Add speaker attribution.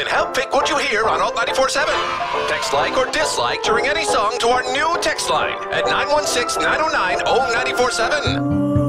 Speaker 1: can help pick what you hear on Alt 94.7. Text like or dislike during any song to our new text line at 916-909-0947.